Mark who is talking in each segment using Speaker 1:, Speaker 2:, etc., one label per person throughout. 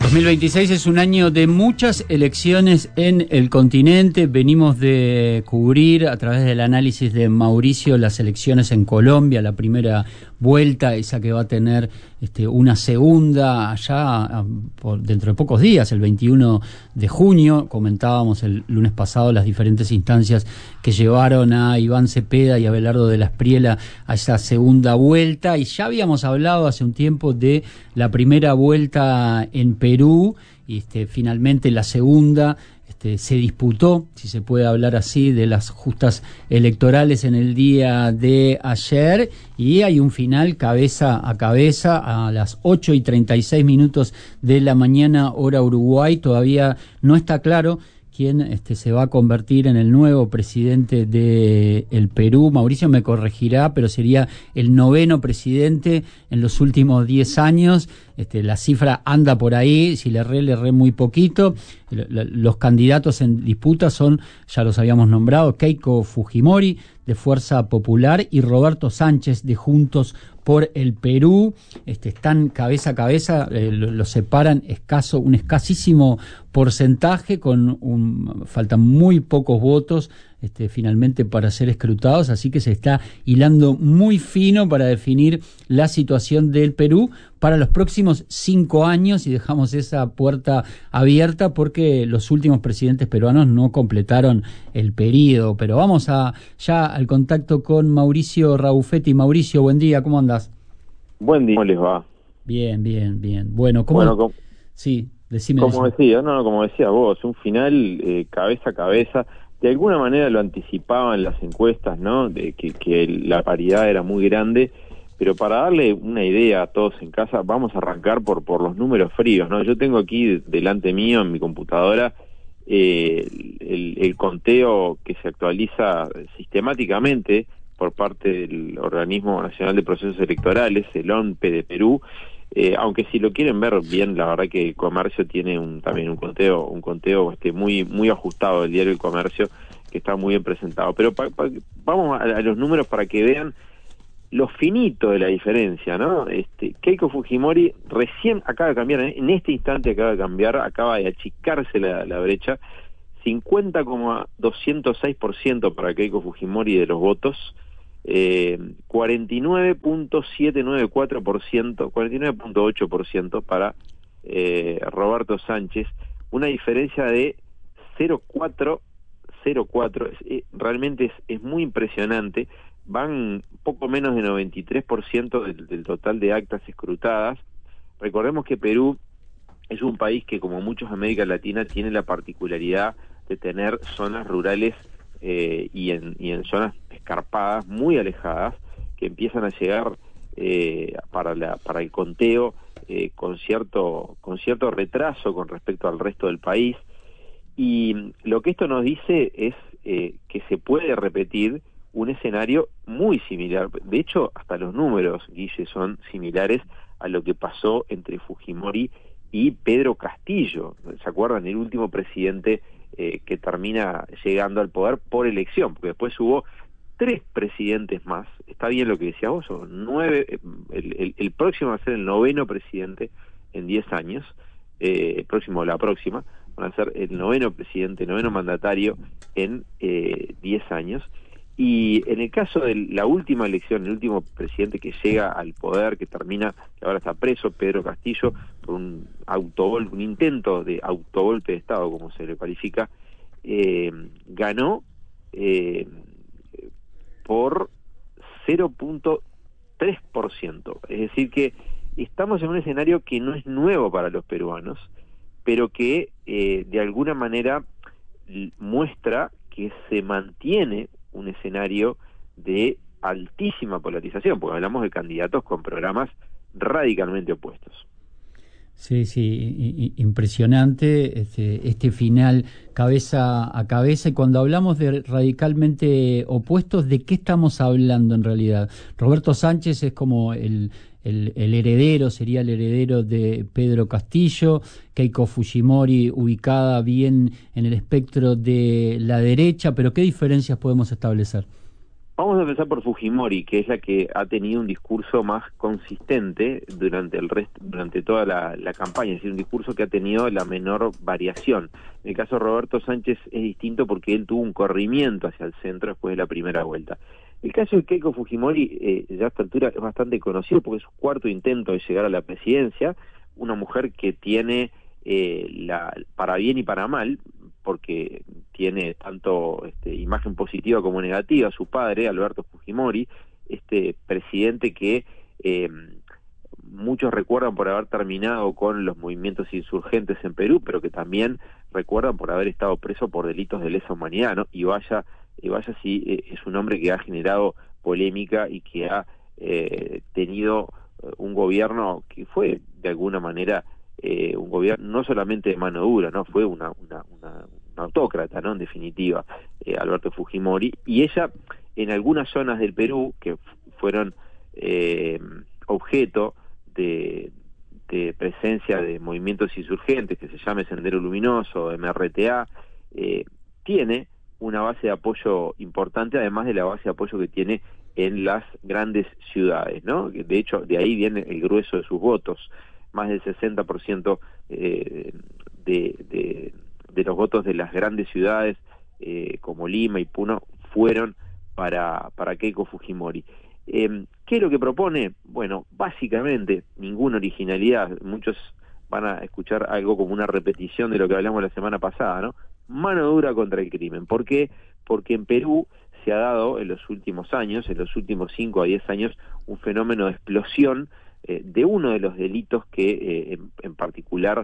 Speaker 1: 2026 es un año de muchas elecciones en el continente. Venimos de cubrir a través del análisis de Mauricio las elecciones en Colombia, la primera vuelta, esa que va a tener una segunda allá dentro de pocos días, el 21 de junio. Comentábamos el lunes pasado las diferentes instancias que llevaron a Iván Cepeda y a Abelardo de la Espriella a esa segunda vuelta, y ya habíamos hablado hace un tiempo de la primera vuelta en Perú, y finalmente la segunda se disputó, si se puede hablar así, de las justas electorales en el día de ayer, y hay un final cabeza a cabeza a las 8:36 de la mañana, hora Uruguay. Todavía no está claro quién se va a convertir en el nuevo presidente de el Perú. Mauricio me corregirá, pero sería el 9º presidente en los últimos 10 años. La cifra anda por ahí, si le erré muy poquito. Los candidatos en disputa son, ya los habíamos nombrado, Keiko Fujimori, de Fuerza Popular, y Roberto Sánchez, de Juntos por el Perú. Están cabeza a cabeza, los separan un escasísimo porcentaje, faltan muy pocos votos finalmente para ser escrutados, así que se está hilando muy fino para definir la situación del Perú para los próximos 5 años, y dejamos esa puerta abierta porque los últimos presidentes peruanos no completaron el periodo. Pero vamos ya al contacto con Mauricio Raufetti. Mauricio, buen día, ¿cómo andás?
Speaker 2: Buen día, ¿cómo les va?
Speaker 1: Bien. Bueno, sí, decime.
Speaker 2: Como decía vos, un final cabeza a cabeza. De alguna manera lo anticipaban las encuestas, ¿no? De que la paridad era muy grande, pero para darle una idea a todos en casa, vamos a arrancar por los números fríos, ¿no? Yo tengo aquí delante mío en mi computadora el conteo que se actualiza sistemáticamente por parte del Organismo Nacional de Procesos Electorales, el ONPE de Perú. Aunque si lo quieren ver bien, la verdad que el Comercio tiene también un conteo muy ajustado del diario El Comercio, que está muy bien presentado. Pero vamos a los números para que vean lo finito de la diferencia, ¿no? Keiko Fujimori recién acaba de cambiar, en este instante acaba de achicarse la brecha, 50,206% para Keiko Fujimori de los votos, 49.794%, 49.8% para Roberto Sánchez, una diferencia de 0,404. Realmente es muy impresionante. Van poco menos de 93% del total de actas escrutadas. Recordemos que Perú es un país que, como muchos de América Latina, tiene la particularidad de tener zonas rurales y en zonas escarpadas, muy alejadas, que empiezan a llegar para el conteo con cierto retraso con respecto al resto del país. Y lo que esto nos dice es que se puede repetir un escenario muy similar. De hecho, hasta los números, Guille, son similares a lo que pasó entre Fujimori y Pedro Castillo. ¿Se acuerdan? El último presidente que termina llegando al poder por elección, porque después hubo 3 presidentes más. Está bien lo que decías vos, son 9, el próximo va a ser el 9º presidente en 10 años, la próxima van a ser el 9º presidente, 9º mandatario en 10 años. Y en el caso de la última elección, el último presidente que llega al poder, que ahora está preso, Pedro Castillo, por un intento de autogolpe de Estado, como se le califica, ganó por 0.3%. Es decir que estamos en un escenario que no es nuevo para los peruanos, pero que de alguna manera muestra que se mantiene un escenario de altísima polarización, porque hablamos de candidatos con programas radicalmente opuestos.
Speaker 1: Sí, impresionante este final cabeza a cabeza. Y cuando hablamos de radicalmente opuestos, ¿de qué estamos hablando en realidad? Roberto Sánchez es como el heredero, sería el heredero de Pedro Castillo. Keiko Fujimori ubicada bien en el espectro de la derecha, pero ¿qué diferencias podemos establecer?
Speaker 2: Vamos a empezar por Fujimori, que es la que ha tenido un discurso más consistente durante toda la campaña, es decir, un discurso que ha tenido la menor variación. En el caso de Roberto Sánchez es distinto porque él tuvo un corrimiento hacia el centro después de la primera vuelta. El caso de Keiko Fujimori, ya a esta altura es bastante conocido porque es su cuarto intento de llegar a la presidencia, una mujer que tiene, para bien y para mal, porque tiene tanto imagen positiva como negativa, su padre, Alberto Fujimori, este presidente que muchos recuerdan por haber terminado con los movimientos insurgentes en Perú, pero que también recuerdan por haber estado preso por delitos de lesa humanidad, ¿no? Y vaya si es un hombre que ha generado polémica y que ha tenido un gobierno que fue de alguna manera un gobierno no solamente de mano dura, no fue una autócrata, ¿no? En definitiva, Alberto Fujimori, y ella en algunas zonas del Perú que fueron objeto de presencia de movimientos insurgentes, que se llame Sendero Luminoso, MRTA, tiene una base de apoyo importante, además de la base de apoyo que tiene en las grandes ciudades, ¿no? De hecho, de ahí viene el grueso de sus votos. Más del 60% de los votos de las grandes ciudades como Lima y Puno fueron para Keiko Fujimori. ¿Qué es lo que propone? Bueno, básicamente ninguna originalidad. Muchos van a escuchar algo como una repetición de lo que hablamos la semana pasada, ¿no? Mano dura contra el crimen. ¿Por qué? Porque en Perú se ha dado en los últimos años, en los últimos 5 a 10 años, un fenómeno de explosión de uno de los delitos que en particular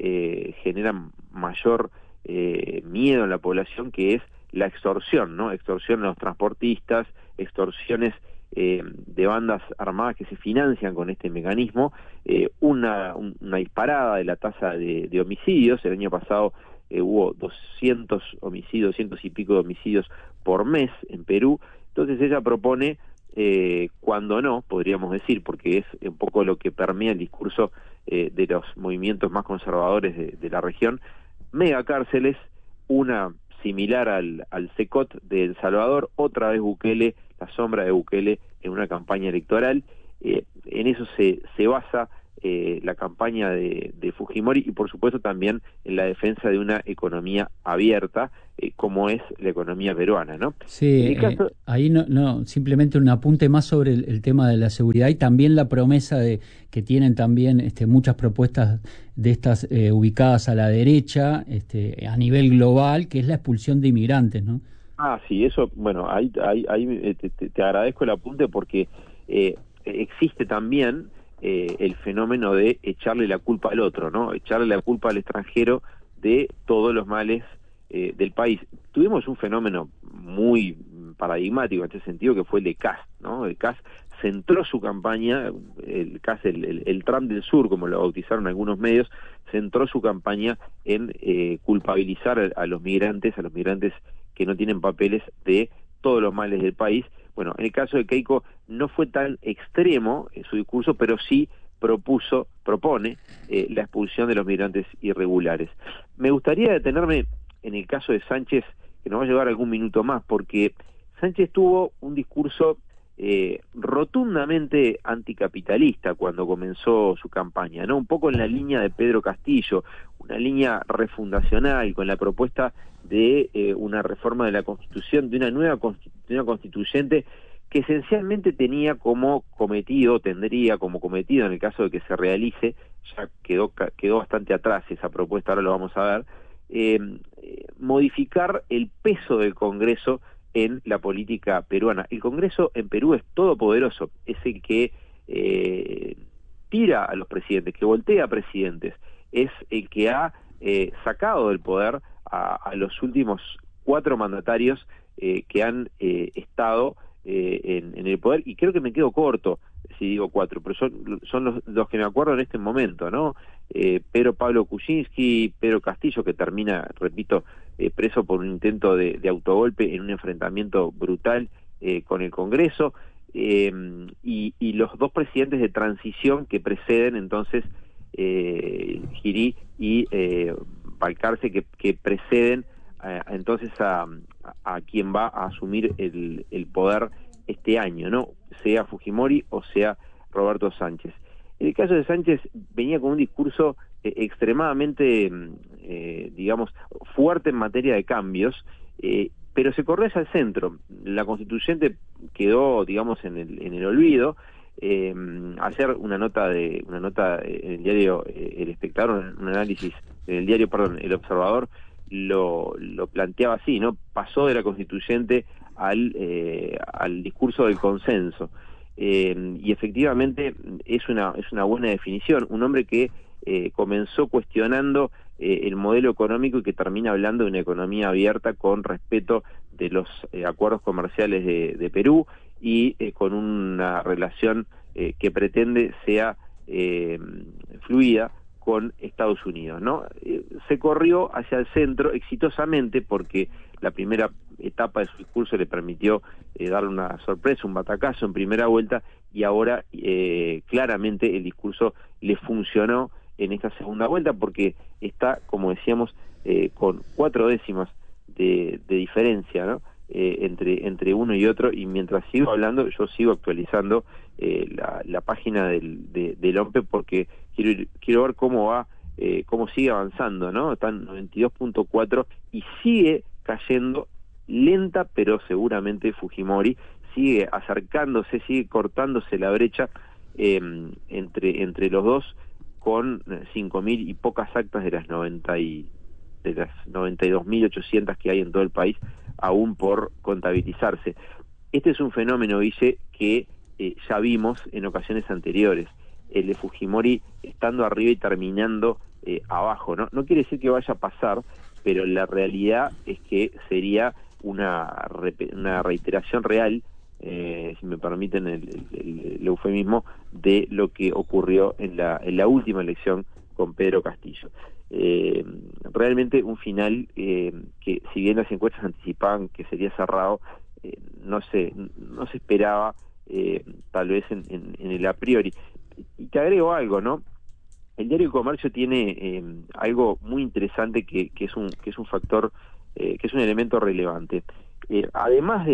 Speaker 2: generan mayor miedo en la población, que es la extorsión, ¿no? Extorsión a los transportistas, extorsiones de bandas armadas que se financian con este mecanismo, una disparada de la tasa de homicidios. El año pasado hubo 200 homicidios, 200 y pico de homicidios por mes en Perú. Entonces ella propone, cuando no, podríamos decir, porque es un poco lo que permea el discurso de los movimientos más conservadores de la región, megacárceles, una similar al CECOT de El Salvador, otra vez Bukele, la sombra de Bukele en una campaña electoral. En eso se basa la campaña de Fujimori, y por supuesto también en la defensa de una economía abierta, como es la economía peruana, ¿no?
Speaker 1: Sí, ahí no, simplemente un apunte más sobre el tema de la seguridad y también la promesa de que tienen también muchas propuestas de estas ubicadas a la derecha a nivel global, que es la expulsión de inmigrantes, ¿no?
Speaker 2: Ah, sí, eso, bueno, ahí te agradezco el apunte porque existe también el fenómeno de echarle la culpa al otro, ¿no? Echarle la culpa al extranjero de todos los males del país. Tuvimos un fenómeno muy paradigmático en este sentido, que fue el de Kast, ¿no? El Kast centró su campaña, el Kast, el Trump del Sur, como lo bautizaron algunos medios, centró su campaña en culpabilizar a los migrantes que no tienen papeles, de todos los males del país. Bueno, en el caso de Keiko no fue tan extremo su discurso, pero sí propone la expulsión de los migrantes irregulares. Me gustaría detenerme en el caso de Sánchez, que nos va a llevar algún minuto más, porque Sánchez tuvo un discurso rotundamente anticapitalista cuando comenzó su campaña, ¿no? Un poco en la línea de Pedro Castillo, una línea refundacional, con la propuesta de una reforma de la Constitución, de una nueva constituyente, que esencialmente tendría como cometido, en el caso de que se realice, ya quedó bastante atrás esa propuesta, ahora lo vamos a ver, modificar el peso del Congreso en la política peruana. El Congreso en Perú es todopoderoso, es el que tira a los presidentes, que voltea a presidentes, es el que ha sacado del poder a los últimos 4 mandatarios que han estado en el poder, y creo que me quedo corto si digo 4, pero son los que me acuerdo en este momento, ¿no? Pedro Pablo Kuczynski, Pedro Castillo, que termina, repito, preso por un intento de autogolpe en un enfrentamiento brutal con el Congreso, y los 2 presidentes de transición que preceden entonces, Girí y Balcarce, que preceden entonces a a quien va a asumir el poder este año, ¿no? Sea Fujimori o sea Roberto Sánchez. En el caso de Sánchez venía con un discurso extremadamente, digamos, fuerte en materia de cambios, pero se corrió hacia el centro. La constituyente quedó, digamos, en el olvido. Ayer una nota en el diario El Espectador, un análisis en el diario, perdón, El Observador, lo planteaba así, ¿no? Pasó de la constituyente al discurso del consenso. Y efectivamente es una buena definición, un hombre que comenzó cuestionando el modelo económico y que termina hablando de una economía abierta con respeto de los acuerdos comerciales de Perú y con una relación que pretende sea fluida con Estados Unidos, ¿no? Se corrió hacia el centro exitosamente porque la primera etapa de su discurso le permitió darle una sorpresa, un batacazo en primera vuelta, y ahora claramente el discurso le funcionó en esta segunda vuelta porque está, como decíamos, con 4 décimas de diferencia, ¿no? Entre uno y otro, y mientras sigo hablando yo sigo actualizando la página del OMPE porque quiero ver cómo va, cómo sigue avanzando, ¿no? Está en 92.4 y sigue cayendo lenta pero seguramente Fujimori, sigue acercándose, sigue cortándose la brecha entre los dos, con 5.000 y pocas actas de las 92.800 que hay en todo el país aún por contabilizarse. Este es un fenómeno, Guille, que ya vimos en ocasiones anteriores, el de Fujimori estando arriba y terminando abajo, ¿no? No quiere decir que vaya a pasar, pero la realidad es que sería una reiteración real, si me permiten el eufemismo, de lo que ocurrió en la última elección con Pedro Castillo. Realmente un final que, si bien las encuestas anticipaban que sería cerrado, no se esperaba tal vez en el a priori. Y te agrego algo, ¿no? El diario El Comercio tiene algo muy interesante que es un factor, que es un elemento relevante. Además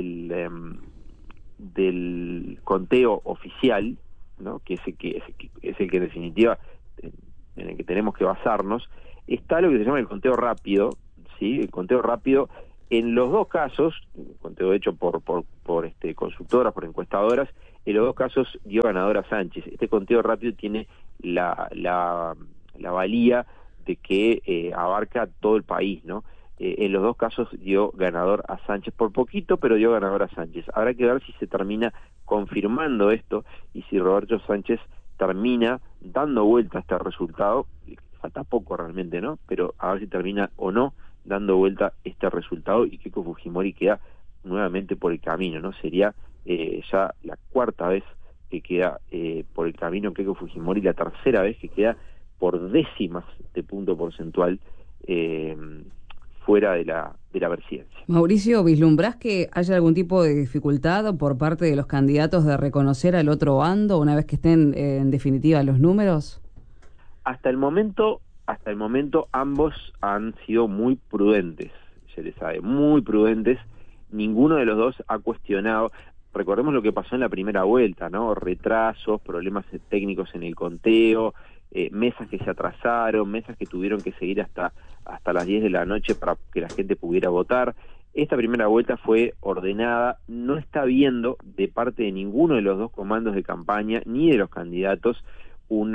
Speaker 2: del conteo oficial, ¿no? que es el que en definitiva en el que tenemos que basarnos, está lo que se llama el conteo rápido, ¿sí? El conteo rápido en los dos casos, el conteo hecho por consultoras, por encuestadoras, en los dos casos dio ganador a Sánchez. Este conteo rápido tiene la valía de que abarca todo el país, ¿no? En los dos casos dio ganador a Sánchez, por poquito, pero dio ganador a Sánchez. Habrá que ver si se termina confirmando esto y si Roberto Sánchez termina dando vuelta a este resultado. Falta poco realmente, ¿no? Pero a ver si termina o no dando vuelta este resultado y Keiko Fujimori queda nuevamente por el camino, ¿no? Sería ya la 4ª vez que queda por el camino Keiko Fujimori, la 3ª vez que queda por décimas de punto porcentual fuera de la presidencia.
Speaker 3: Mauricio, ¿vislumbrás que haya algún tipo de dificultad por parte de los candidatos de reconocer al otro bando una vez que estén en definitiva los números?
Speaker 2: Hasta el momento ambos han sido muy prudentes, se les sabe, muy prudentes. Ninguno de los dos ha cuestionado. Recordemos lo que pasó en la primera vuelta, ¿no? Retrasos, problemas técnicos en el conteo, mesas que se atrasaron, mesas que tuvieron que seguir hasta las 10 de la noche para que la gente pudiera votar. Esta primera vuelta fue ordenada, no está habiendo de parte de ninguno de los dos comandos de campaña ni de los candidatos un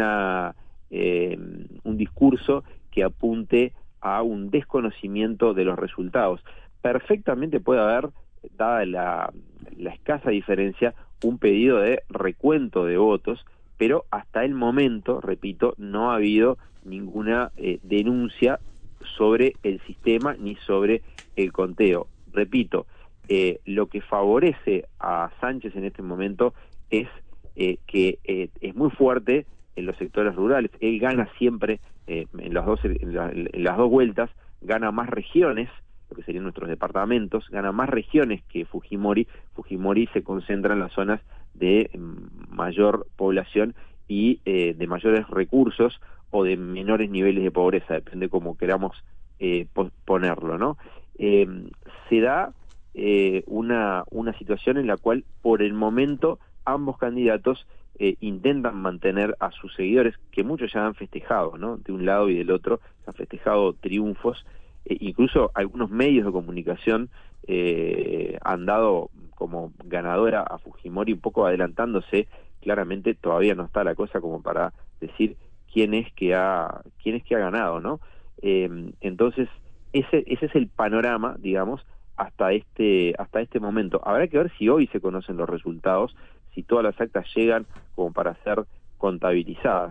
Speaker 2: discurso que apunte a un desconocimiento de los resultados. Perfectamente puede haber, dada la escasa diferencia, un pedido de recuento de votos, pero hasta el momento, repito, no ha habido ninguna denuncia sobre el sistema ni sobre el conteo. Repito, lo que favorece a Sánchez en este momento es que es muy fuerte en los sectores rurales. Él gana siempre en las dos vueltas, gana más regiones, lo que serían nuestros departamentos, gana más regiones que Fujimori. Fujimori se concentra en las zonas de mayor población y de mayores recursos o de menores niveles de pobreza, depende cómo queramos ponerlo, ¿no? se da una situación en la cual por el momento ambos candidatos intentan mantener a sus seguidores, que muchos ya han festejado, ¿no? De un lado y del otro, han festejado triunfos, incluso algunos medios de comunicación han dado como ganadora a Fujimori, un poco adelantándose. Claramente todavía no está la cosa como para decir quién es que ha ganado, ¿no? Entonces ese es el panorama, digamos, hasta este momento. Habrá que ver si hoy se conocen los resultados, si todas las actas llegan como para ser contabilizadas.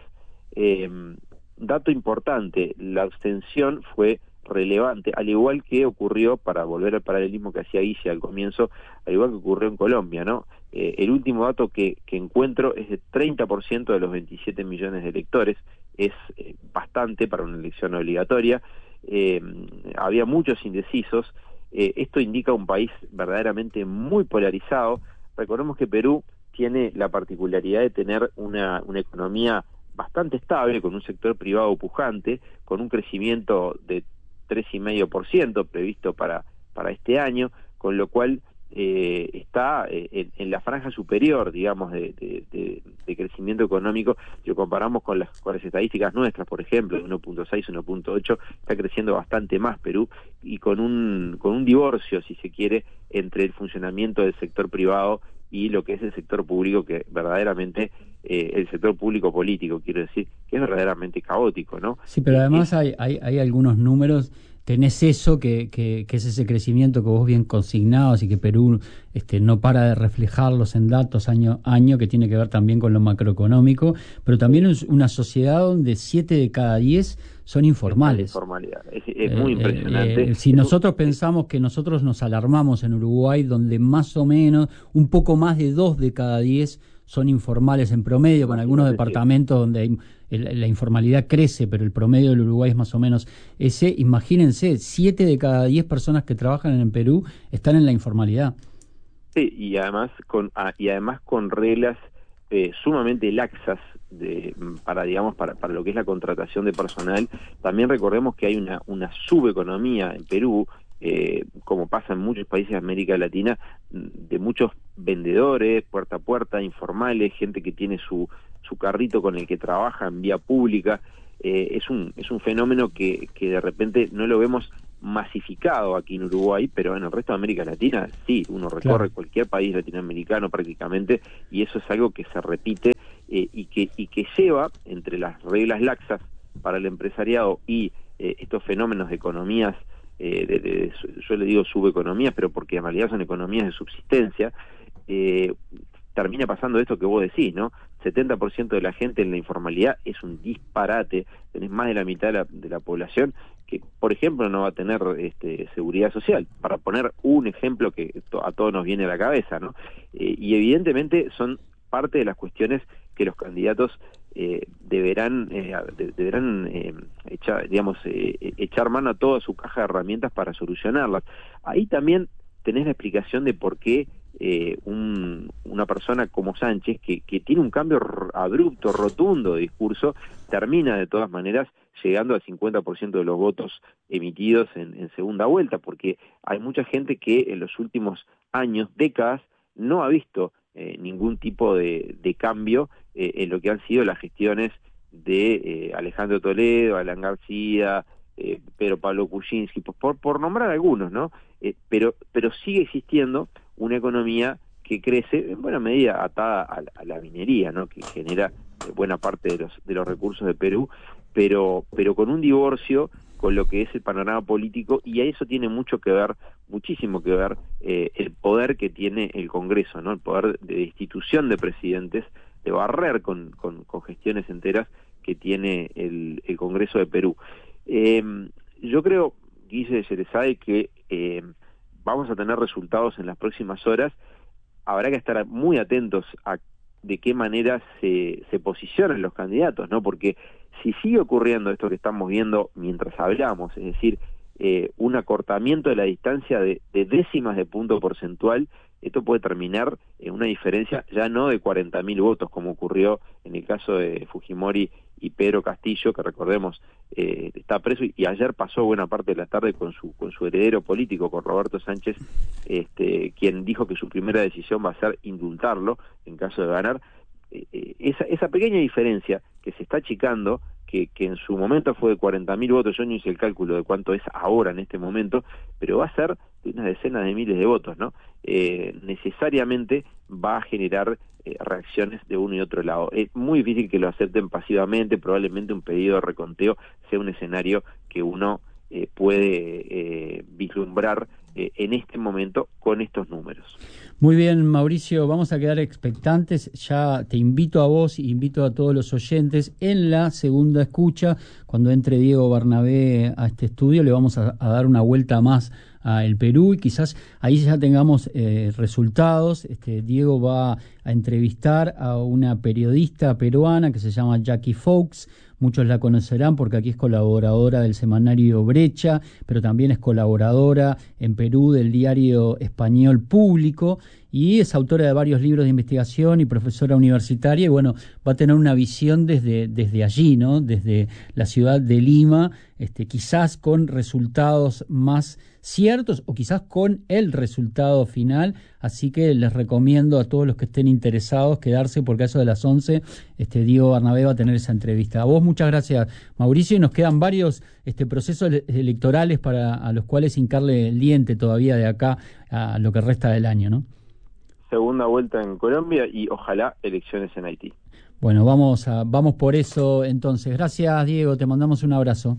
Speaker 2: Dato importante, la abstención fue relevante, al igual que ocurrió, para volver al paralelismo que hacía Guille al comienzo, al igual que ocurrió en Colombia, ¿no? El último dato que encuentro es de 30% de los 27 millones de electores, es bastante para una elección obligatoria. Había muchos indecisos. Esto indica un país verdaderamente muy polarizado. Recordemos que Perú tiene la particularidad de tener una economía bastante estable, con un sector privado pujante, con un crecimiento de 3,5% previsto para este año, con lo cual está en la franja superior, digamos, de crecimiento económico. Si lo comparamos con las estadísticas nuestras, por ejemplo, de 1.6, 1.8, está creciendo bastante más Perú, y con un divorcio, si se quiere, entre el funcionamiento del sector privado y lo que es el sector público, que verdaderamente, el sector público político, quiero decir, que es verdaderamente caótico, ¿no?
Speaker 1: Sí, pero además hay algunos números. Tenés eso, que es ese crecimiento que vos bien consignabas y que Perú no para de reflejarlos en datos año a año, que tiene que ver también con lo macroeconómico, pero también es una sociedad donde 7 de cada 10 son informales.
Speaker 2: Es muy impresionante.
Speaker 1: Si nosotros pensamos que nosotros nos alarmamos en Uruguay, donde más o menos un poco más de 2 de cada 10 son informales en promedio, con algunos departamentos donde la informalidad crece, pero el promedio del Uruguay es más o menos ese. Imagínense, 7 de cada 10 personas que trabajan en Perú están en la informalidad.
Speaker 2: Sí, y además con reglas sumamente laxas para lo que es la contratación de personal. También recordemos que hay una subeconomía en Perú, como pasa en muchos países de América Latina, de muchos vendedores puerta a puerta, informales, gente que tiene su carrito con el que trabaja en vía pública. Es un fenómeno que de repente no lo vemos masificado aquí en Uruguay, pero en el resto de América Latina sí. Uno recorre cualquier país latinoamericano prácticamente, y eso es algo que se repite, y que lleva, entre las reglas laxas para el empresariado y estos fenómenos de economías, yo le digo subeconomías, pero porque en realidad son economías de subsistencia, termina pasando esto que vos decís, ¿no? 70% de la gente en la informalidad es un disparate. Tenés más de la mitad de la población que, por ejemplo, no va a tener seguridad social, para poner un ejemplo que a todos nos viene a la cabeza, ¿no? Y evidentemente son parte de las cuestiones que los candidatos deberán echar mano a toda su caja de herramientas para solucionarlas. Ahí también tenés la explicación de por qué una persona como Sánchez, que tiene un cambio abrupto, rotundo de discurso, termina de todas maneras llegando al 50% de los votos emitidos en segunda vuelta, porque hay mucha gente que en los últimos años, décadas, no ha visto ningún tipo de cambio en lo que han sido las gestiones de Alejandro Toledo, Alan García, Pedro Pablo Kuczynski, por nombrar algunos, ¿no? Pero sigue existiendo una economía que crece en buena medida atada a la minería, ¿no? Que genera buena parte de los recursos de Perú, pero con un divorcio con lo que es el panorama político, y a eso tiene muchísimo que ver el poder que tiene el Congreso, ¿no? El poder de destitución de presidentes, de barrer con gestiones enteras que tiene el Congreso de Perú. Yo creo, Guille Sherezade, que vamos a tener resultados en las próximas horas. Habrá que estar muy atentos a de qué manera se posicionan los candidatos, ¿no? Porque si sigue ocurriendo esto que estamos viendo mientras hablamos, es decir, un acortamiento de la distancia de décimas de punto porcentual esto puede terminar en una diferencia ya no de 40.000 votos, como ocurrió en el caso de Fujimori y Pedro Castillo, que recordemos está preso, y ayer pasó buena parte de la tarde con su heredero político, con Roberto Sánchez, quien dijo que su primera decisión va a ser indultarlo en caso de ganar. Esa pequeña diferencia que se está achicando, que en su momento fue de 40.000 votos, yo no hice el cálculo de cuánto es ahora en este momento, pero va a ser de unas decenas de miles de votos, ¿no? Necesariamente va a generar reacciones de uno y otro lado. Es muy difícil que lo acepten pasivamente, probablemente un pedido de reconteo sea un escenario que uno puede vislumbrar en este momento con estos números.
Speaker 1: Muy bien, Mauricio, vamos a quedar expectantes. Ya te invito a vos y invito a todos los oyentes en la segunda escucha, cuando entre Diego Barnabé a este estudio, le vamos a dar una vuelta más a el Perú y quizás ahí ya tengamos resultados. Diego va a entrevistar a una periodista peruana que se llama Jackie Fox. Muchos la conocerán porque aquí es colaboradora del semanario Brecha, pero también es colaboradora en Perú del diario español Público y es autora de varios libros de investigación y profesora universitaria, y bueno, va a tener una visión desde allí, ¿no? Desde la ciudad de Lima, quizás con resultados más ciertos o quizás con el resultado final, así que les recomiendo a todos los que estén interesados quedarse porque a eso de las 11 Diego Barnabé va a tener esa entrevista. A vos muchas gracias, Mauricio, y nos quedan varios procesos electorales a los cuales hincarle el diente todavía de acá a lo que resta del año, ¿no?
Speaker 2: Segunda vuelta en Colombia y ojalá elecciones en Haití.
Speaker 1: Bueno, vamos por eso entonces. Gracias, Diego, te mandamos un abrazo.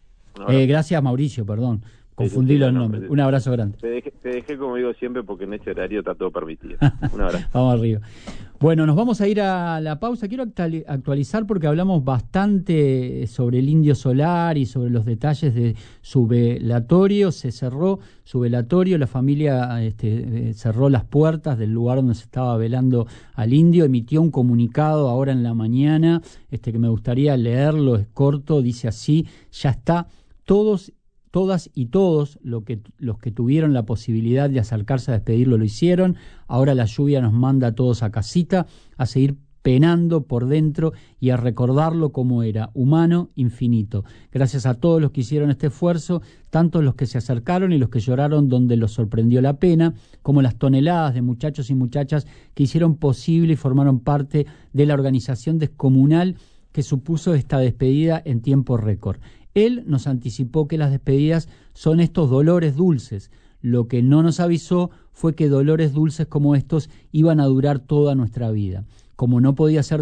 Speaker 1: Gracias, Mauricio, perdón. Confundí los nombres. Un abrazo grande.
Speaker 2: Te dejé, como digo siempre, porque en este horario está todo permitido. Un abrazo.
Speaker 1: Vamos arriba. Bueno, nos vamos a ir a la pausa. Quiero actualizar porque hablamos bastante sobre el Indio Solari y sobre los detalles de su velatorio. Se cerró su velatorio, la familia cerró las puertas del lugar donde se estaba velando al indio, emitió un comunicado ahora en la mañana, que me gustaría leerlo, es corto, dice así: ya está, todas y todos los que tuvieron la posibilidad de acercarse a despedirlo lo hicieron. Ahora la lluvia nos manda a todos a casita, a seguir penando por dentro y a recordarlo como era, humano, infinito. Gracias a todos los que hicieron este esfuerzo, tanto los que se acercaron y los que lloraron donde los sorprendió la pena, como las toneladas de muchachos y muchachas que hicieron posible y formaron parte de la organización descomunal que supuso esta despedida en tiempo récord. Él nos anticipó que las despedidas son estos dolores dulces. Lo que no nos avisó fue que dolores dulces como estos iban a durar toda nuestra vida. Como no podía ser